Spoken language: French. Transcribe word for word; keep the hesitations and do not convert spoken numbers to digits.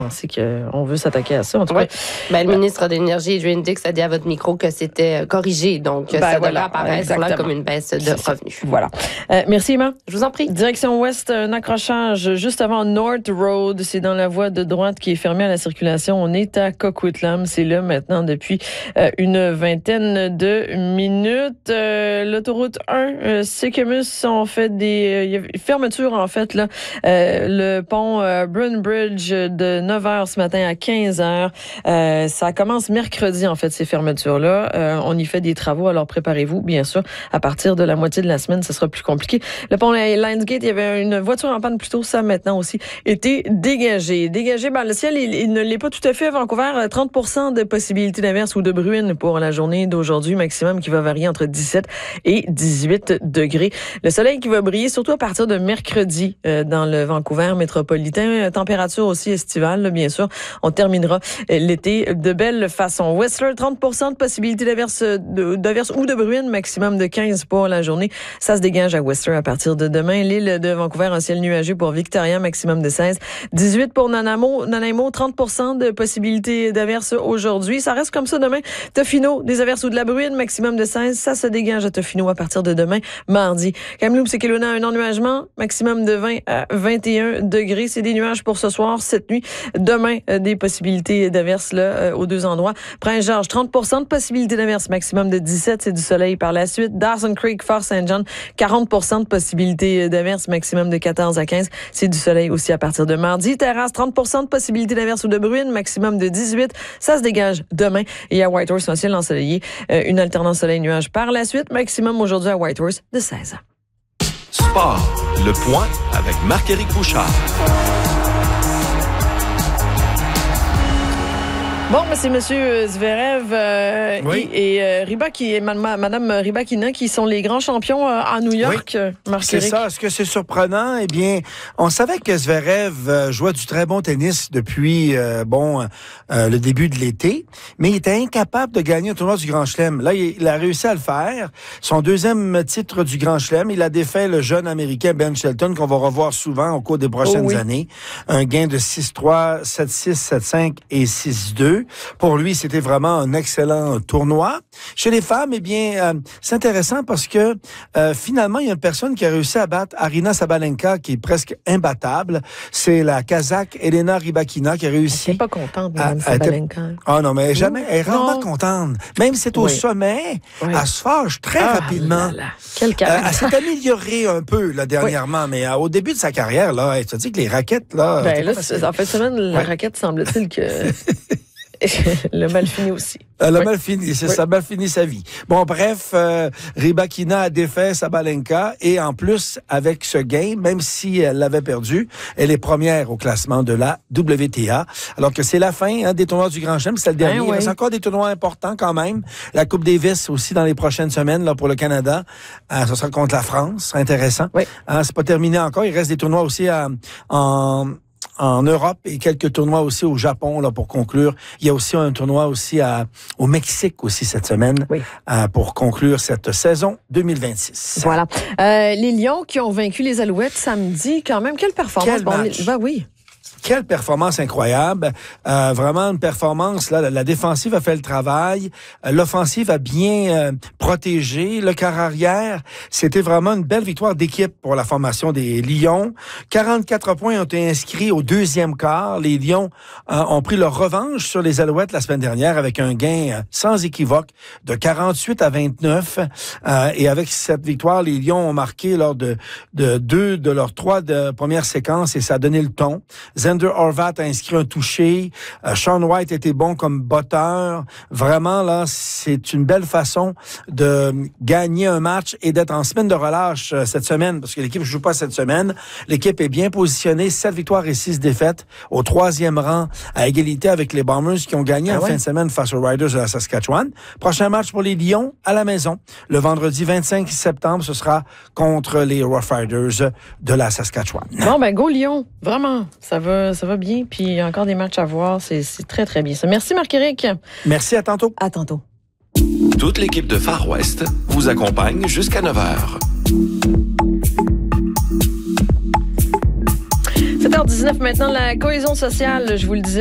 C'est qu'on veut s'attaquer à ça, en tout oui. cas. Ben, le ministre de l'Énergie, Adrian Dix, a dit à votre micro que c'était corrigé. Donc, ben, ça voilà, devrait apparaître là comme une baisse de revenus. Voilà. Euh, merci, Emma. Je vous en prie. Direction ouest, un accrochage juste avant North Road. C'est dans la voie de droite qui est fermée à la circulation. On est à Coquitlam. C'est là maintenant depuis euh, une vingtaine de minutes. Euh, l'autoroute un, euh, Sycamus, on fait des... Il euh, y a fermeture, en fait, là. Euh, le pont euh, Brun Bridge de neuf heures ce matin à quinze heures. Euh, ça commence mercredi, en fait, ces fermetures-là. Euh, on y fait des travaux, alors préparez-vous, bien sûr. À partir de la moitié de la semaine, ce sera plus compliqué. Le pont Lionsgate, il y avait une voiture en panne plus tôt, ça maintenant aussi était dégagé. Dégagé, ben, le ciel, il, il ne l'est pas tout à fait à Vancouver. trente pour cent de possibilité d'averse ou de bruine pour la journée d'aujourd'hui, maximum qui va varier entre dix-sept et dix-huit degrés. Le soleil qui va briller, surtout à partir de mercredi euh, dans le Vancouver métropolitain. Température aussi estivale, là, bien sûr. On terminera l'été de belle façon. Whistler, trente pour cent de possibilité d'averse, de, d'averse ou de bruine, maximum de quinze pour la journée. Ça se dégage à Whistler à partir de demain. L'île de Vancouver, un ciel nuageux pour Victoria, maximum de seize. dix-huit pour Nanaimo. Nanaimo, trente pour cent de possibilité d'averse aujourd'hui. Ça reste comme ça demain. Tofino, des averses ou de la bruine, maximum de seize. Ça se dégage à Tofino à partir de demain, mardi. Kamloops et Kelowna, un ennuagement, maximum de vingt à vingt et un degrés. C'est des nuages pour ce soir, cette nuit. Demain, euh, des possibilités d'averse là euh, aux deux endroits. Prince-Georges, trente pour cent de possibilités d'averse, maximum de dix-sept, c'est du soleil par la suite. Dawson Creek, Fort Saint John, quarante pour cent de possibilités d'averse, maximum de quatorze à quinze, c'est du soleil aussi à partir de mardi. Terrasse, trente pour cent de possibilités d'averse ou de bruine, maximum de dix-huit, ça se dégage demain. Et à Whitehorse, un ciel ensoleillé, euh, une alternance soleil-nuage par la suite, maximum aujourd'hui à Whitehorse de seize. Sport, le point avec Marc-Éric Bouchard. Bon, ben c'est Monsieur Zverev euh, oui. et, et euh, Rybak et Madame Rybakina qui sont les grands champions euh, à New York. Oui. Marc-Éric. C'est ça. Est-ce que c'est surprenant? Eh bien, on savait que Zverev euh, jouait du très bon tennis depuis euh, bon euh, le début de l'été, mais il était incapable de gagner un tournoi du Grand Chelem. Là, il, il a réussi à le faire. Son deuxième titre du Grand Chelem, il a défait le jeune Américain Ben Shelton qu'on va revoir souvent au cours des prochaines oh oui. années. Un gain de six trois, sept six, sept cinq et six deux. Pour lui, c'était vraiment un excellent tournoi. Chez les femmes, eh bien, euh, c'est intéressant parce que euh, finalement, il y a une personne qui a réussi à battre Aryna Sabalenka, qui est presque imbattable. C'est la Kazakh Elena Rybakina qui a réussi. Elle n'est pas contente, Mme Sabalenka. Ah oh non, mais jamais. Elle est rarement non. contente. Même si c'est au oui. sommet, oui. elle se fâche très ah, rapidement. Là, là. Quel caractère. Euh, elle s'est améliorée un peu là, dernièrement, oui. mais euh, au début de sa carrière, là, elle te dit que les raquettes, là... Ben, là en fin de semaine, la ouais. raquette, semble-t-il que... Le mal fini aussi. Elle a oui. mal fini, c'est oui. ça, mal fini sa vie. Bon, bref, euh, Rybakina a défait Sabalenka et en plus, avec ce gain, même si elle l'avait perdu, elle est première au classement de la W T A. Alors que c'est la fin hein, des tournois du Grand Chelem, c'est le dernier. Ben, oui. Il reste encore des tournois importants quand même. La Coupe Davis aussi dans les prochaines semaines là pour le Canada. Euh, ce sera contre la France, intéressant. Oui. Euh, c'est pas terminé encore. Il reste des tournois aussi à, en en Europe et quelques tournois aussi au Japon là pour conclure. Il y a aussi un tournoi aussi à, au Mexique aussi cette semaine oui. euh, pour conclure cette saison deux mille vingt-six. Voilà. Euh, les Lions qui ont vaincu les Alouettes samedi, quand même, quelle performance. Quel bon, match. Les... Ben oui. Quelle performance incroyable. Euh, vraiment une performance. Là, la, la défensive a fait le travail. Euh, l'offensive a bien euh, protégé. Le quart arrière, c'était vraiment une belle victoire d'équipe pour la formation des Lions. quarante-quatre points ont été inscrits au deuxième quart. Les Lions euh, ont pris leur revanche sur les Alouettes la semaine dernière avec un gain euh, sans équivoque de quarante-huit à vingt-neuf. Euh, et avec cette victoire, les Lions ont marqué lors de, de deux de leurs trois de premières séquences et ça a donné le ton. Xander Horvat a inscrit un touché. Euh, Sean White était bon comme botteur. Vraiment, là, c'est une belle façon de gagner un match et d'être en semaine de relâche euh, cette semaine, parce que l'équipe ne joue pas cette semaine. L'équipe est bien positionnée, sept victoires et six défaites, au troisième rang, à égalité avec les Bombers qui ont gagné ah en ouais? fin de semaine face aux Riders de la Saskatchewan. Prochain match pour les Lions à la maison. Le vendredi vingt-cinq septembre, ce sera contre les Rough Riders de la Saskatchewan. Bon, ben, go Lyon. Vraiment. Ça va, ça va bien. Puis, il y a encore des matchs à voir. C'est, c'est très, très bien ça. Merci, Marc-Éric. Merci. À tantôt. À tantôt. Toute l'équipe de Far West vous accompagne jusqu'à neuf heures. sept heures heures dix-neuf maintenant, la cohésion sociale, je vous le disais.